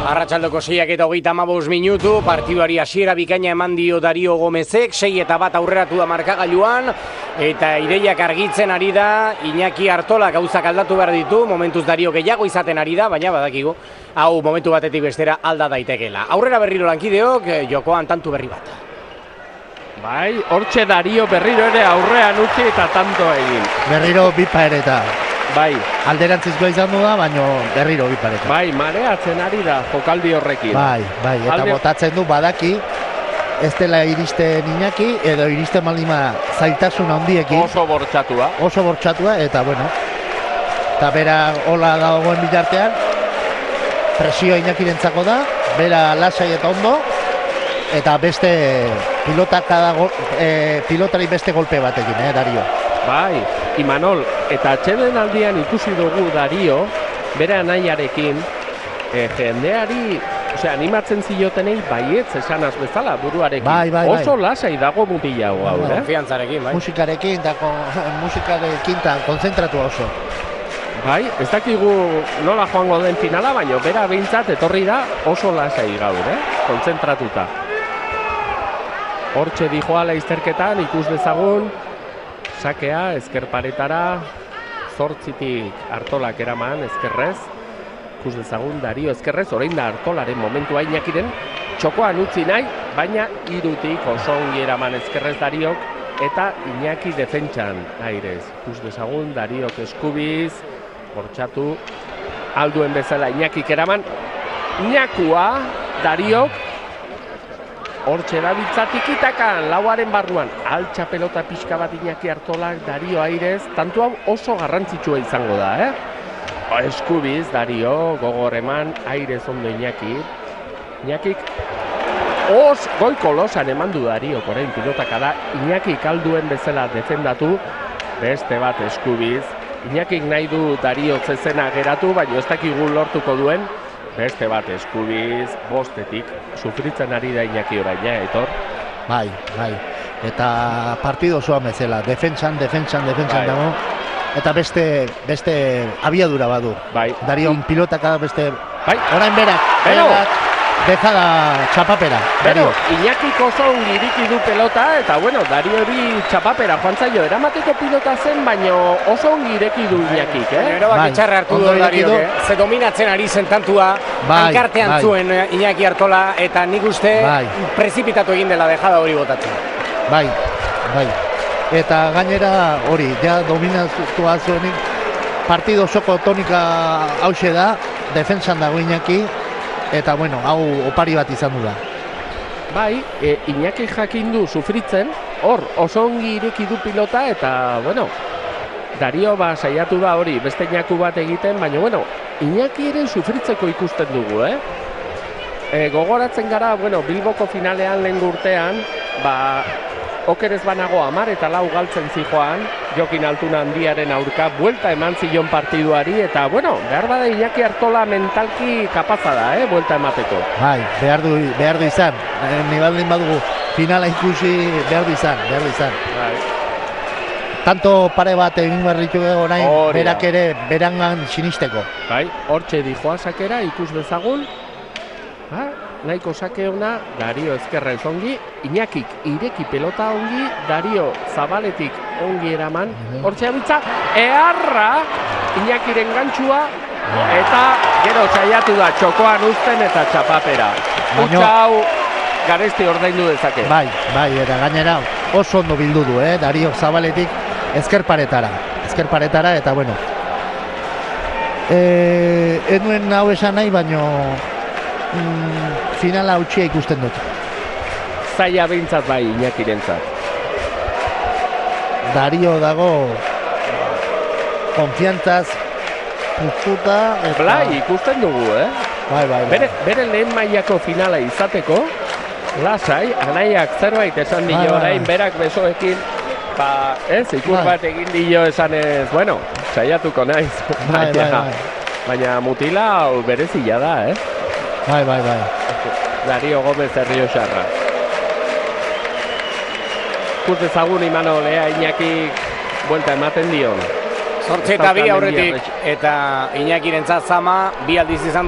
Arratsaldoko 6:35 minutu, partiduari hasiera bikaina eman dio Dario Gomezek, 6-1 aurreratu da markagailuan, eta ideiak argitzen ari da, Iñaki Artola gauzak aldatu behar ditu, momentuz Dario gehiago izaten ari da, baina badakigu, hau momentu batetik bestera alda daitekela. Aurrera berriro lankideok, jokoan tantu berri bat. Bai, hortxe Dario berriro ere aurrean utzi eta tanto egin. Berriro bi pareta. Bai. Alderantzizkoa izan da, baina berriro bi pareta. Bai, mareatzen ari da jokaldi horrekin. Bai, eta botatzen du badaki, ez dela iristen Iñaki, edo iristen malima zailtasun handiekin. Oso bortxatua. Oso bortxatua, eta bueno. Eta bera hola dagoen bitartean, presioa Iñakirentzako da, bera lasai eta ondo, eta beste pilotari beste golpe batekin, Dario. Bai, Imanol, eta atxeden aldian ikusi dugu Dario, bere anaiarekin, jendeari, animatzen ziotenei baietz esanaz bezala buruarekin. Bai. Oso lasai dago mutila hau, Konfiantzarekin, bai. Musikarekin eta konzentratu oso. Bai, ez dakigu nola joango den finala, baina bera behintzat etorri da oso lasai gaur, konzentratuta. Hortxe dijoala izterketan, ikus dezagun, sakea, ezker paretara, 8tik Artolak eraman, ezkerrez. Ikus dezagun, Dario ezkerrez, orain da Artolaren momentua Iñakiren, txokoan utzi nahi, baina 3tik oso ongi eraman ezkerrez Dariok, eta Iñaki defentsan airez. Ikus dezagun, Dariok eskubiz, bortxatu, alduen bezala Iñakik eraman, Iñakua, Dariok, hortxe dabiltza tikitakan, lauaren barruan, altxa pelota pixka bat Iñaki Artolak, Dario airez, tantu hau oso garrantzitsua izango da, Eskubiz, Dario, gogor eman, airez ondo Iñaki. Iñakik, goiko losan eman du Dario, orain pilotaka da, Iñakik alduen bezala defendatu, beste bat eskubiz. Iñakik nahi du Dario zezena geratu, baina ez dakigu lortuko duen, beste bat eskubiz, 5tik, sufritzen ari da Iñaki orain, Aitor? Bai. Eta partido osoan bezala, defentsan dago, eta beste abiadura badu. Bai. Darion pilotak beste... Bai. Orain berak dejada txapapera. Pero, Iñakik oso iriki du pelota, eta bueno, Dario hori txapapera joan zaio, eramateko pilota zen, baina oso ongi ireki du Iñakik, Erabaki txarra hartu du Dario, ze dominatzen ari zen tantua, hankartean zuen Iñaki Artola, eta nik uste prezipitatu egin dela dejada hori botatzen. Bai. Eta gainera hori, ja dominatua zuenik, partido osoko tonika hause da, defensan dago Iñaki, eta bueno, hau opari bat izan du da. Bai, Iñaki jakin du sufritzen, hor oso ongi ireki du pilota, eta bueno, Dario saiatu da hori, beste Iñaku bat egiten, baina bueno, Iñaki ere sufritzeko ikusten dugu, gogoratzen gara, bueno, Bilboko finalean lehen urtean, okerez banago 10 eta 4 galtzen zijoan, Jokin Altuna handiaren aurka, buelta eman zion partiduari, eta bueno, behar bada Iñaki Artola mentalki kapaza da, buelta emateko. Bai, behar du izan, nibaldin badugu finala ikusi behar du izan. Bai. Tanto pare bat egin berritu orain, berak ere berangan sinisteko. Bai, hortxe dijoa sakera, ikus dezagun, nahiko sake ona, Dario ezkerrez ongi, Iñakik ireki pelota ongi, Dario zabaletik ongi eraman, hortxe abitza, eharra Iñakiren gantzua, eta gero saiatu da txokoan uzten eta txapapera. Utsa hau garesti ordaindu dezake. Bai, eta gainera oso ondo bildu du, Dario zabaletik ezker paretara, eta bueno. Enuen hau esan nahi, baino finala hautsia ikusten dut. Zaila behintzat bai Iñakirentzat. Dario dago konfiantzaz puztuta. Blai ikusten dugu, Bai. Bere lehen mailako finala izateko, lasai, anaiak zerbait esan dio orain, berak besoekin, ikus bat egin dio esanez, bueno, saiatuko naiz. Baina mutila berezia da, Bai. Dario Gomez Errioxarra. Ikus dezagun Imanol, Iñakik buelta ematen dion. 8-2 aurretik, eta Iñakirentzat zama, 2 aldiz izan